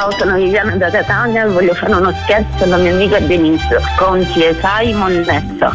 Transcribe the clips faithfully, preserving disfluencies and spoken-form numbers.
Ciao, sono Viviana da Catania e voglio fare uno scherzo alla mia amica Denise con chi è Simon Nessa.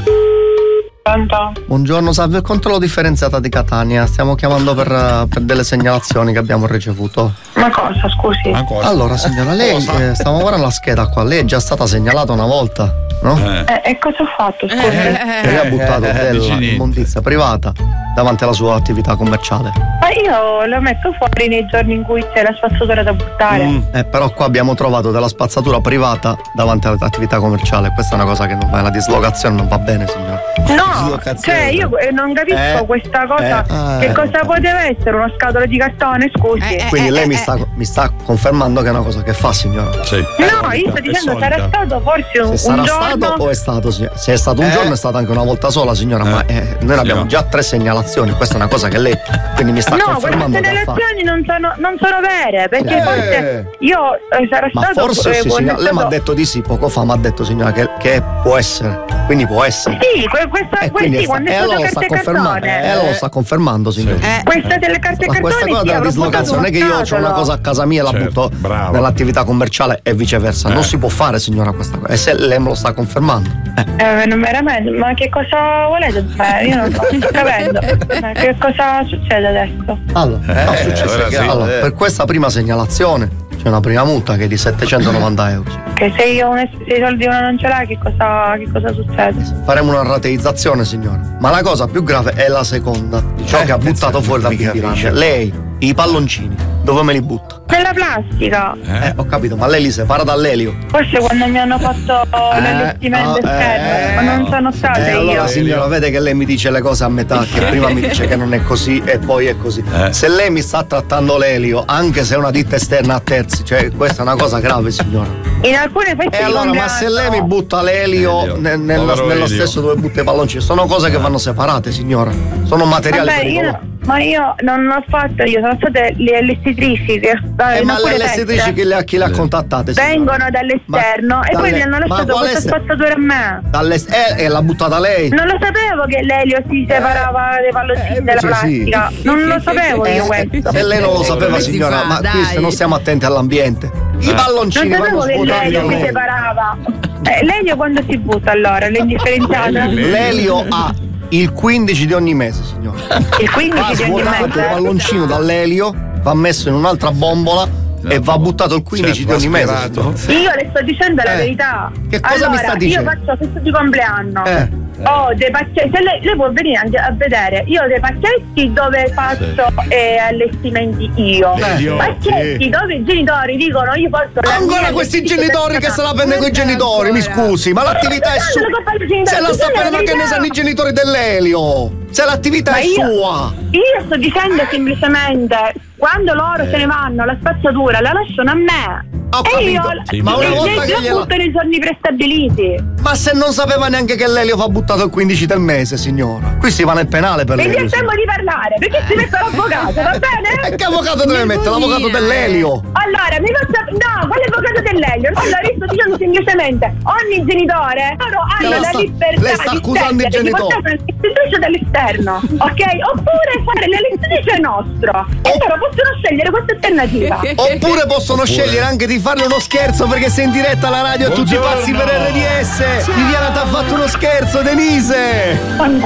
Buongiorno, salve il controllo differenziata di Catania. Stiamo chiamando per, per delle segnalazioni che abbiamo ricevuto. Ma cosa, scusi? Ma cosa? Allora signora, lei eh, stiamo guardando la scheda qua, lei è già stata segnalata una volta, no? Eh, e cosa ho fatto, scusi? Eh, lei ha buttato dell'immondizia privata davanti alla sua attività commerciale. Ma io lo metto fuori nei giorni in cui c'è la spazzatura da buttare. Mm, eh, però qua abbiamo trovato della spazzatura privata davanti all'attività commerciale. Questa è una cosa che non va, la dislocazione non va bene, signora. No, cioè io non capisco Eh, questa cosa. eh, che cosa eh, poteva essere? Una scatola di cartone, scusi? Quindi lei mi sta, mi sta confermando che è una cosa che fa, signora? Sì. No, io sto dicendo sarà stato forse un, Se un sarà giorno. stato o è stato, signora? Se è stato un Eh. giorno è stata anche una volta sola, signora, ma eh, noi abbiamo già tre segnalazioni, questa è una cosa che lei quindi mi sta No, queste confermando che ha fatto. segnalazioni non sono, non sono vere, perché Eh. forse io eh, sarà Ma stato forse eh, sì, quando signora. è Lei mi ha stato- detto di sì, poco fa mi ha detto, signora, che, che può essere. Quindi può essere. Sì, que- questa, Eh, que- quindi sì, sta- quando è eh, stato allora lo sta carta e confermando. cartone. Eh, allora lo sta confermando, signora. Questa delle carte e Ma cartone questa cosa sì, della avrò buttato dislocazione non è che io una ho una scatola. cosa a casa mia e la butto nell'attività commerciale e viceversa. Non si può fare, signora, questa cosa. E se lei me lo sta confermando. Eh, non veramente, ma che cosa volete da me? Io non sto capendo. Ma che cosa succede adesso? Allora, no, successe ora che, sì. allora, per questa prima segnalazione c'è una prima multa che è di settecentonovanta euro. Che se io un- se i soldi uno non ce l'ha, che cosa, che cosa succede? Faremo una rateizzazione, signora. Ma la cosa più grave è la seconda, di ciò che ha buttato fuori dal bicchiere. Lei, i palloncini, dove me li butta? Nella plastica. Eh, ho capito, ma lei li separa dall'elio. Forse quando mi hanno fatto l'allestimento no, esterno, ma non sono stata Eh, io. allora signora, vede che lei mi dice le cose a metà, che prima mi dice che non è così e poi è così. Se lei mi sta trattando l'elio, anche se è una ditta esterna a terzi, cioè questa è una cosa grave, signora. In alcune feste E allora, ma se lei mi butta l'elio ne- nello, Povero nello Elio. stesso dove butta i palloncini, sono cose che vanno separate, signora. Sono materiali Vabbè, pericolosi. io, ma io non l'ho fatto io, sono state le allestitrici che Eh, in ma alcune le allestitrici feste che le, a chi le ha contattate? signora? vengono dall'esterno Ma e poi dalle- mi hanno ma lasciato quale questa se- spazzatura a me. Dalle, eh, e l'ha buttata lei? Non lo sapevo che l'elio si separava dei palloncini della invece sì. plastica. Non lo sapevo io Eh, questo. Se lei non lo sapeva, signora, ma qui se non stiamo attenti all'ambiente. I palloncini Non vanno sapevo che svuotati l'elio si dall'elio. separava. Eh, l'elio quando si butta allora? L'indifferenziata? L'elio ha il quindici di ogni mese, signora. Il quindici Va di ogni svuotato il mese? palloncino dall'elio, va messo in un'altra bombola e va buttato il quindici Certo, di ogni mese. aspirato. signora. Io le sto dicendo la Eh. verità. Che cosa mi allora, sta dicendo? Io faccio festa di compleanno. Eh. Ho dei pacchetti, se lei, lei può venire anche a vedere, io ho dei pacchetti dove faccio eh, allestimenti io. Eh. Pacchetti dove i genitori dicono io porto la Ancora mia questi vestita genitori che se la prende con i genitori, mi scusi, ma l'attività è sua. Se la sta prendendo, ma che ne sanno i genitori dell'elio? Se l'attività Ma è io- sua. Io sto dicendo semplicemente quando loro se ne vanno la spazzatura la lasciano a me. Ho e io capito. sì, Ma una le- volta le- che la gliela- butto nei giorni prestabiliti. Ma se non sapeva neanche che l'elio va buttato il quindici del mese, signora. Qui si va nel penale per Vedi l'elio. il tempo di parlare, perché si mette l'avvocato, va bene? E che avvocato deve mettere? L'avvocato dell'elio. Allora, mi faccia. No, quale avvocato dell'elio? Allora, io sto dicendo semplicemente ogni genitore loro hanno la la sta- libertà lei sta di accusando i scegliere di genitori. portare l'allestitrice dall'esterno, ok? Oppure fare l'allestitrice nostro. E loro possono scegliere questa alternativa. Oppure possono scegliere anche di farle uno scherzo perché sei in diretta alla radio a tutti i pazzi per R D S. Viviana ti ha fatto uno scherzo, Denise.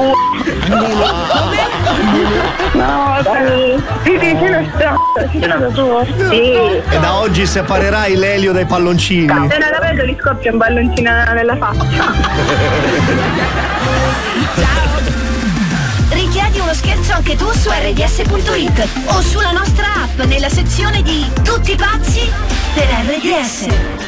No, dai. Sì, sì, sei uno stronzo, ci sono tu. Sì. E da oggi separerai l'elio dai palloncini. Se non la vedo gli scoppia un palloncino nella faccia. Richiedi uno scherzo anche tu su R D S punto it o sulla nostra app nella sezione di Tutti pazzi per R D S.